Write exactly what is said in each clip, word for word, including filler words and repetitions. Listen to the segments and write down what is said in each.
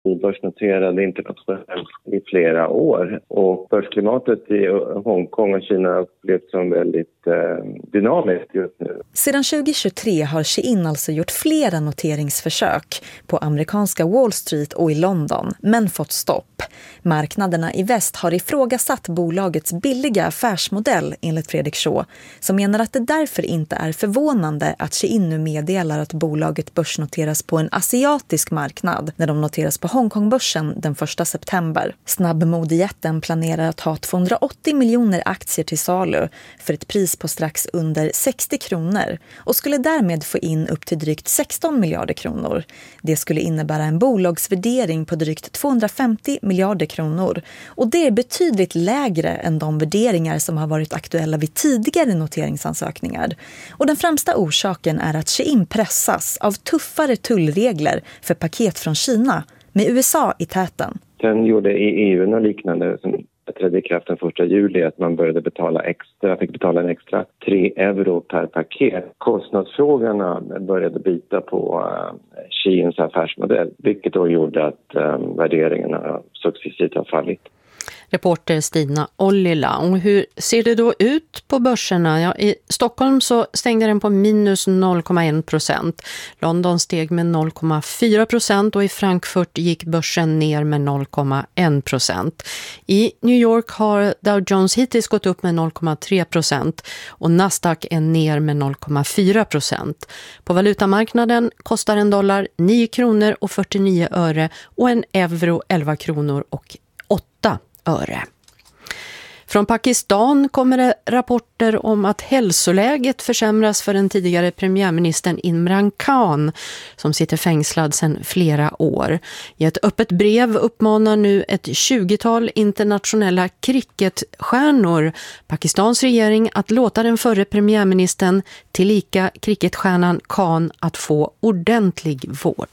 Vi börsnoterade internationellt i flera år och börsklimatet i Hongkong och Kina upplevs som väldigt eh, dynamiskt just nu. Sedan tjugo tjugotre har Shein alltså gjort flera noteringsförsök på amerikanska Wall Street och i London, men fått stopp. Marknaderna i väst har ifrågasatt bolagets billiga affärsmodell enligt Fredrik Shaw, som menar att det därför inte är förvånande att Shein nu meddelar att bolaget börsnoteras på en asiatisk marknad när de noteras på Hongkongbörsen den första september. Snabbmodejätten planerar att ha tvåhundraåttio miljoner aktier till salu för ett pris på strax under sextio kronor och skulle därmed få in upp till drygt sexton miljarder kronor. Det skulle innebära en bolagsvärdering på drygt tvåhundrafemtio miljarder kronor och det är betydligt lägre än de värderingar som har varit aktuella vid tidigare noteringsansökningar. Och den främsta orsaken är att Shein pressas av tuffare tullregler för paket från Kina med U S A i täten. Sen gjorde E U något liknande som trädde i kraft den första juli att man började betala extra, fick betala en extra tre euro per paket. Kostnadsfrågorna började bita på uh, Sheins affärsmodell, vilket då gjorde att um, värderingarna successivt har fallit. Reporter Stina Ollila. Och hur ser det då ut på börserna? Ja, i Stockholm så stängde den på minus noll komma en procent. London steg med noll komma fyra procent och i Frankfurt gick börsen ner med noll komma en procent. I New York har Dow Jones hittills gått upp med noll komma tre procent och Nasdaq är ner med noll komma fyra procent. På valutamarknaden kostar en dollar nio kronor och fyrtionio öre och en euro elva kronor och åtta öre. Från Pakistan kommer det rapporter om att hälsoläget försämras för den tidigare premiärministern Imran Khan som sitter fängslad sedan flera år. I ett öppet brev uppmanar nu ett tjugotal internationella cricketstjärnor Pakistans regering att låta den förre premiärministern tillika cricketstjärnan Khan att få ordentlig vård.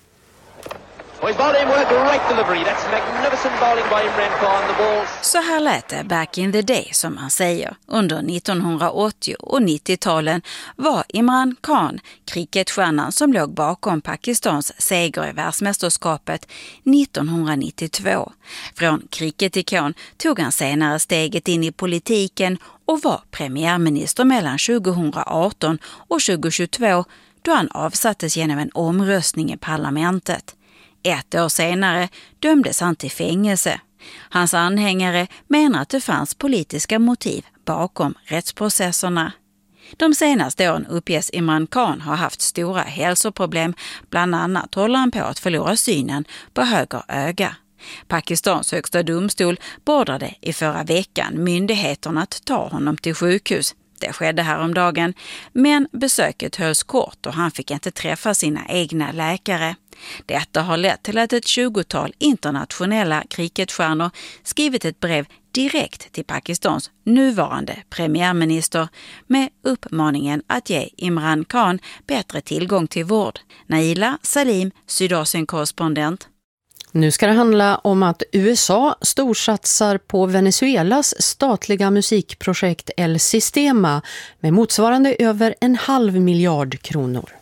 Så här lät det back in the day, som man säger. Under nittonhundraåttio- och nittio-talen var Imran Khan cricketstjärnan som låg bakom Pakistans seger i världsmästerskapet nittonhundranittiotvå. Från cricketikon tog han senare steget in i politiken och var premiärminister mellan tjugohundraarton och tjugohundratjugotvå då han avsattes genom en omröstning i parlamentet. Ett år senare dömdes han till fängelse. Hans anhängare menar att det fanns politiska motiv bakom rättsprocesserna. De senaste åren uppges Imran Khan ha haft stora hälsoproblem, bland annat håller han på att förlora synen på höger öga. Pakistans högsta domstol beordrade i förra veckan myndigheterna att ta honom till sjukhus. Det skedde häromdagen, men besöket hölls kort och han fick inte träffa sina egna läkare. Detta har lett till att ett tjugotal internationella cricketstjärnor skrivit ett brev direkt till Pakistans nuvarande premiärminister med uppmaningen att ge Imran Khan bättre tillgång till vård. Naila Salim, Sydasien-korrespondent. Nu ska det handla om att U S A storsatsar på Venezuelas statliga musikprojekt El Sistema med motsvarande över en halv miljard kronor.